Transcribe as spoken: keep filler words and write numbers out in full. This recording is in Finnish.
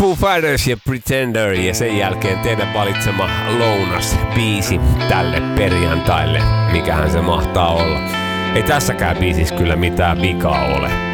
Foo Fighters ja Pretender ja sen jälkeen teidän valitsema lounasbiisi tälle perjantaille. Mikähän se mahtaa olla. Ei tässäkään biisissä kyllä mitään vikaa ole.